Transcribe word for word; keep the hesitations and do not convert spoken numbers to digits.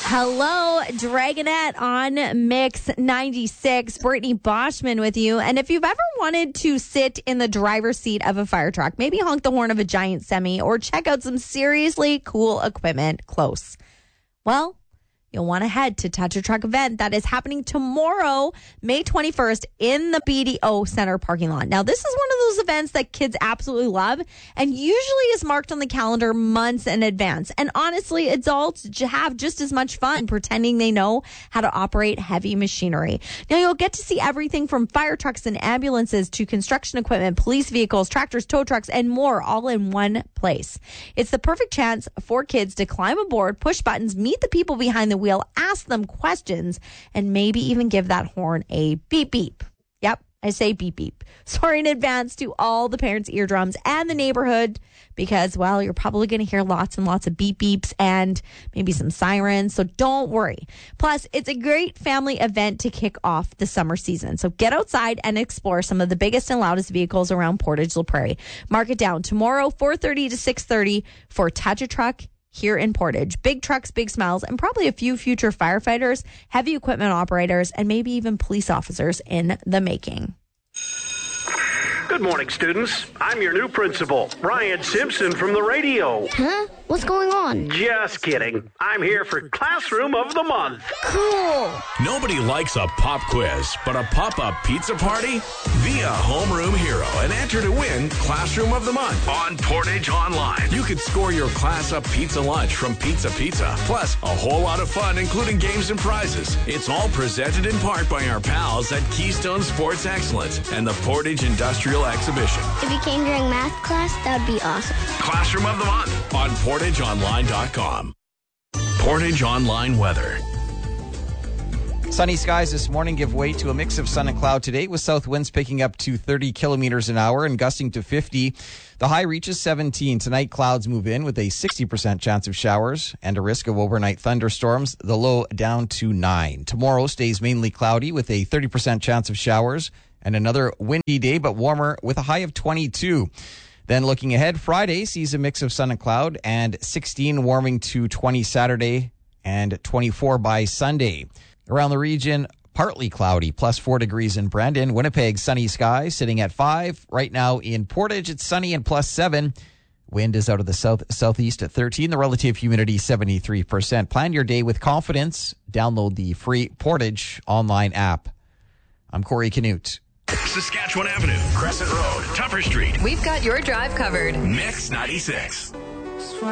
Hello, Dragonette on Mix ninety-six. Brittany Boschman with you. And if you've ever wanted to sit in the driver's seat of a fire truck, maybe honk the horn of a giant semi, or check out some seriously cool equipment close, well, you'll want to head to Touch a Truck event that is happening tomorrow, May twenty-first, in the B D O Center parking lot. Now, this is one of those events that kids absolutely love and usually is marked on the calendar months in advance. And honestly, adults j- have just as much fun pretending they know how to operate heavy machinery. Now, you'll get to see everything from fire trucks and ambulances to construction equipment, police vehicles, tractors, tow trucks, and more, all in one place. It's the perfect chance for kids to climb aboard, push buttons, meet the people behind the wheel, ask them questions, and maybe even give that horn a beep beep. Yep, I say beep beep. Sorry in advance to all the parents' eardrums and the neighborhood because, well, you're probably going to hear lots and lots of beep beeps and maybe some sirens, so don't worry. Plus, it's a great family event to kick off the summer season. So get outside and explore some of the biggest and loudest vehicles around Portage La Prairie. Mark it down tomorrow, four thirty to six thirty for Touch a Truck here in Portage. Big trucks, big smiles, and probably a few future firefighters, heavy equipment operators, and maybe even police officers in the making. Good morning, students. I'm your new principal, Ryan Simpson from the radio. Huh? What's going on? Just kidding. I'm here for Classroom of the Month. Cool. Nobody likes a pop quiz, but a pop-up pizza party? Be a homeroom hero and enter to win Classroom of the Month on Portage Online. You could score your class-up pizza lunch from Pizza Pizza, plus a whole lot of fun, including games and prizes. It's all presented in part by our pals at Keystone Sports Excellence and the Portage Industrial Exhibition. If you came during math class, that would be awesome. Classroom of the Month on portage online dot com. Portage Online weather. Sunny skies this morning give way to a mix of sun and cloud today, with south winds picking up to thirty kilometers an hour and gusting to fifty. The high reaches seventeen. Tonight, clouds move in with a sixty percent chance of showers and a risk of overnight thunderstorms. The low down to nine. Tomorrow stays mainly cloudy with a thirty percent chance of showers and another windy day, but warmer with a high of twenty-two. Then looking ahead, Friday sees a mix of sun and cloud and sixteen warming to twenty Saturday and twenty-four by Sunday. Around the region, partly cloudy, plus four degrees in Brandon. Winnipeg, sunny skies, sitting at five. Right now in Portage, it's sunny and plus seven. Wind is out of the south southeast at thirteen. The relative humidity, seventy-three percent. Plan your day with confidence. Download the free Portage online app. I'm Corey Canute. Saskatchewan Avenue, Crescent Road, Tupper Street. We've got your drive covered. Mix ninety-six.